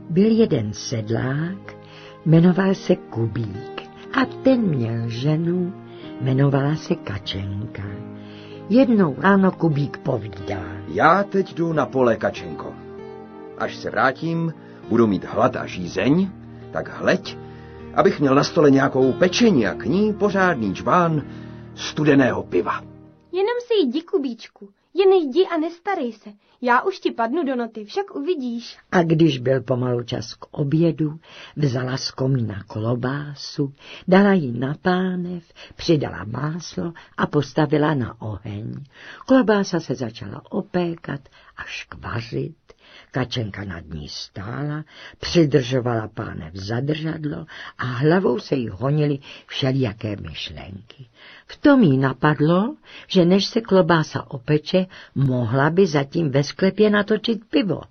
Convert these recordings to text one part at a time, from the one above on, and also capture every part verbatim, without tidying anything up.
Byl jeden sedlák, jmenoval se Kubík a ten měl ženu, jmenovala se Kačenka. Jednou ráno Kubík povídá: Já teď jdu na pole, Kačenko. Až se vrátím, budu mít hlad a žízeň, tak hleď, abych měl na stole nějakou pečení a k ní pořádný čbán studeného piva. Jenom si jdi, Kubíčku, jen jdi a nestarej se. Já už ti padnu do noty, však uvidíš. A když byl pomalu čas k obědu, vzala z komína klobásu, dala ji na pánev, přidala máslo a postavila na oheň. Klobása se začala opékat a škvařit. Kačenka nad ní stála, přidržovala pánev zadržadlo a hlavou se jí honily všelijaké myšlenky. V tom jí napadlo, že než se klobása opeče, mohla by zatím ve sklepě natočit pivo.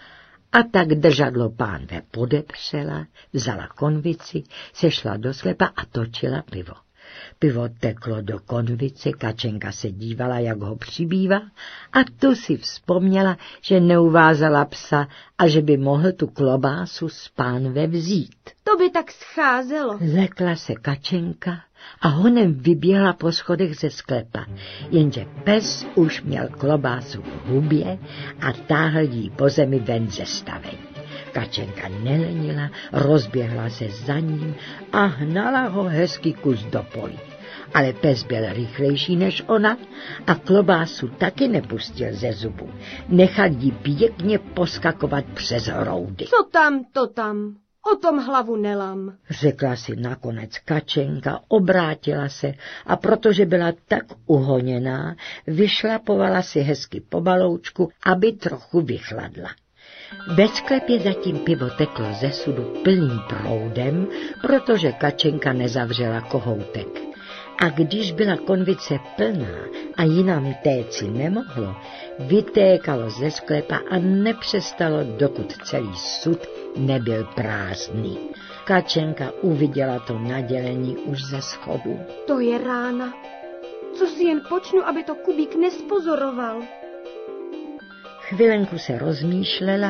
A tak držadlo pánve podepřela, vzala konvici, sešla do sklepa a točila pivo. Pivo teklo do konvice, Kačenka se dívala, jak ho přibývá, a tu si vzpomněla, že neuvázala psa a že by mohl tu klobásu z pánve vzít. To by tak scházelo. Lekla se Kačenka a honem vyběhla po schodech ze sklepa, jenže pes už měl klobásu v hubě a táhl jí po zemi ven ze stavení. Kačenka nelenila, rozběhla se za ním a hnala ho hezký kus do polí. Ale pes byl rychlejší než ona a klobásu taky nepustil ze zubu. Nechal jí pěkně poskakovat přes hroudy. Co tam, to tam, o tom hlavu nelam, řekla si nakonec Kačenka, obrátila se a protože byla tak uhoněná, vyšlapovala si hezky po baloučku, aby trochu vychladla. Ve sklepě zatím pivo teklo ze sudu plným proudem, protože Kačenka nezavřela kohoutek. A když byla konvice plná a jinam téci nemohlo, vytékalo ze sklepa a nepřestalo, dokud celý sud nebyl prázdný. Kačenka uviděla to nadělení už ze schodu. To je rána. Co si jen počnu, aby to Kubík nespozoroval? Chvilenku se rozmýšlela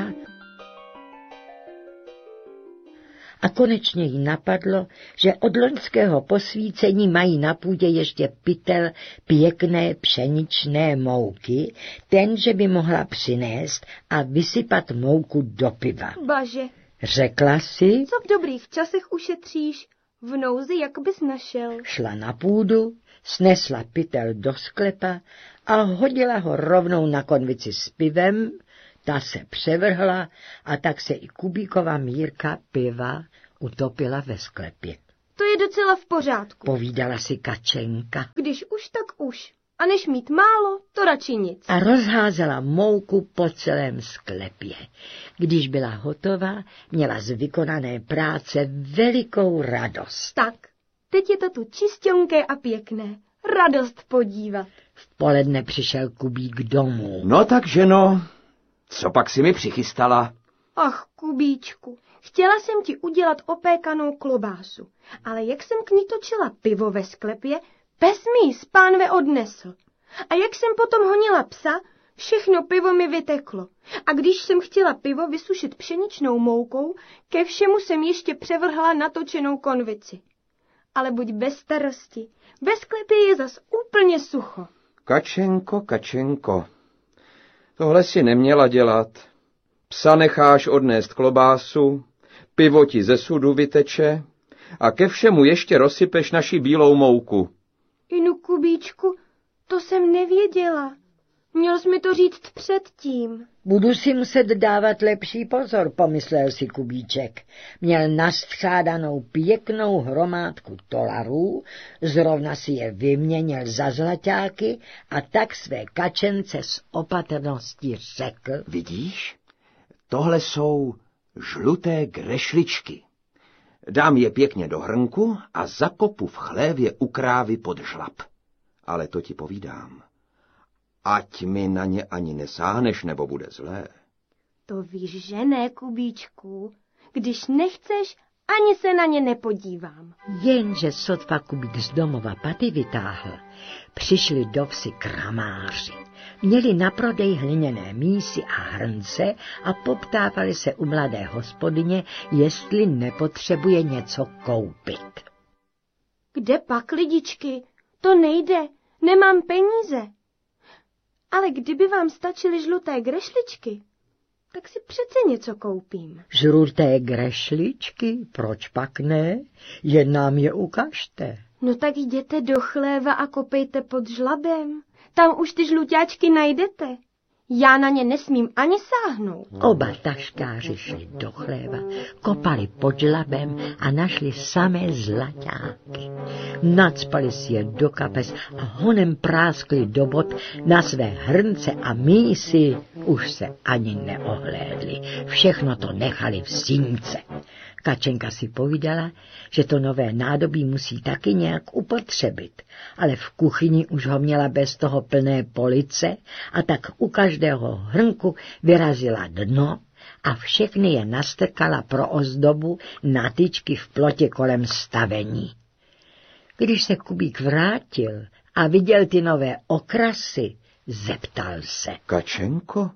a konečně jí napadlo, že od loňského posvícení mají na půdě ještě pytel pěkné pšeničné mouky, ten, že by mohla přinést a vysypat mouku do piva. Baže, řekla si, co v dobrých časech ušetříš, v nouzi jak bys našel. Šla na půdu, snesla pytel do sklepa a hodila ho rovnou na konvici s pivem. Ta se převrhla a tak se i Kubíkova mírka piva utopila ve sklepě. To je docela v pořádku, povídala si Kačenka. Když už, tak už. A než mít málo, to radši nic. A rozházela mouku po celém sklepě. Když byla hotová, měla z vykonané práce velikou radost. Tak, teď je to tu čistěnké a pěkné. Radost podívat. V poledne přišel Kubík domů. No tak, ženo, co pak si mi přichystala? Ach, Kubíčku, chtěla jsem ti udělat opékanou klobásu, ale jak jsem k ní točila pivo ve sklepě, pes mi ji z pánve odnesl. A jak jsem potom honila psa, všechno pivo mi vyteklo. A když jsem chtěla pivo vysušit pšeničnou moukou, ke všemu jsem ještě převrhla natočenou konvici. Ale buď bez starosti, ve sklepě je zas úplně sucho. Kačenko, Kačenko, tohle si neměla dělat. Psa necháš odnést klobásu, pivo ti ze sudu vyteče a ke všemu ještě rozsypeš naši bílou mouku. Inu, Kubíčku, to jsem nevěděla. Měl jsi mi to říct předtím. Budu si muset dávat lepší pozor, pomyslel si Kubíček. Měl nastřádanou pěknou hromádku tolarů, zrovna si je vyměnil za zlaťáky a tak své Kačence s opatrností řekl. Vidíš, tohle jsou žluté grešličky. Dám je pěkně do hrnku a zakopu v chlévě u krávy pod žlab. Ale to ti povídám. Ať mi na ně ani nesáhneš, nebo bude zlé. To víš, že ne, Kubíčku. Když nechceš, ani se na ně nepodívám. Jenže sotva Kubík z domova paty vytáhl, přišli do vsi kramáři. Měli na prodej hliněné mísy a hrnce a poptávali se u mladé hospodyně, jestli nepotřebuje něco koupit. Kde pak, lidičky? To nejde, nemám peníze. Ale kdyby vám stačily žluté grešličky, tak si přece něco koupím. Žluté grešličky? Proč pak ne? Jen nám je ukažte. No tak jděte do chléva a kopejte pod žlabem. Tam už ty žluťáčky najdete. Já na ně nesmím ani sáhnout. Oba taškáři šli do chléva, kopali pod žlabem a našli samé zlaťáky. Nacpali si je do kapes a honem práskli do bot na své hrnce a mísy. Už se ani neohlédli. Všechno to nechali v sínce. Kačenka si povídala, že to nové nádobí musí taky nějak upotřebit, ale v kuchyni už ho měla bez toho plné police a tak u každého hrnku vyrazila dno a všechny je nastrkala pro ozdobu na tyčky v plotě kolem stavení. Když se Kubík vrátil a viděl ty nové okrasy, zeptal se. Kačenko,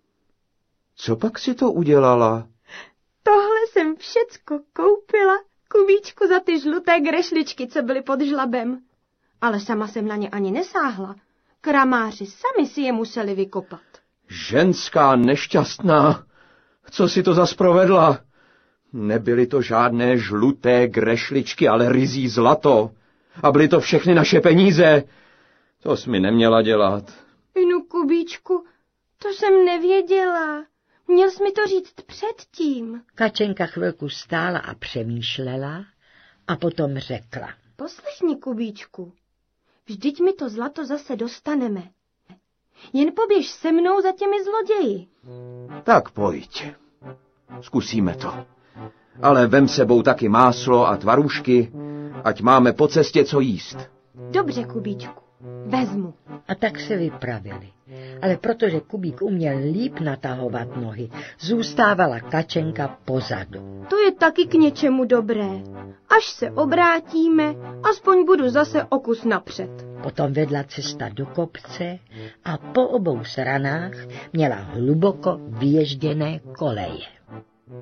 co pak si to udělala? Tohle jsem všecko koupila, Kubíčku, za ty žluté grešličky, co byly pod žlabem. Ale sama jsem na ně ani nesáhla. Kramáři sami si je museli vykopat. Ženská nešťastná, co si to zas provedla? Nebyly to žádné žluté grešličky, ale ryzí zlato. A byly to všechny naše peníze. To jsi mi neměla dělat. No, Kubíčku, to jsem nevěděla. Měl jsi mi to říct předtím. Kačenka chvilku stála a přemýšlela a potom řekla. Poslechni, Kubíčku, vždyť mi to zlato zase dostaneme. Jen poběž se mnou za těmi zloději. Tak pojď. Zkusíme to. Ale vem sebou taky máslo a tvarůžky, ať máme po cestě co jíst. Dobře, Kubíčku, vezmu. A tak se vypravili. Ale protože Kubík uměl líp natahovat nohy, zůstávala Kačenka pozadu. To je taky k něčemu dobré. Až se obrátíme, aspoň budu zase o kus napřed. Potom vedla cesta do kopce a po obou stranách měla hluboko vyježděné koleje.